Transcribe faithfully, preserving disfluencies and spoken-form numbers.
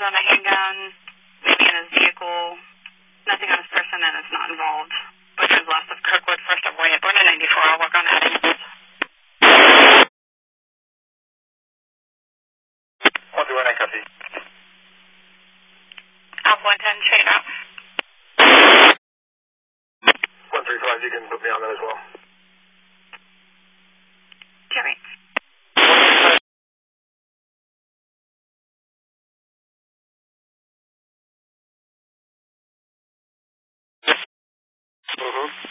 on a handgun, maybe in his vehicle. Nothing on his person, and it's not involved. Butcher's Lost of Kirkwood, first of Wyatt, born in ninety-four. I'll work on adding this. one two one nine, copy. Alpha one ten, shade out. one three five, you can put me on that as well. Jerry. Mm-hmm.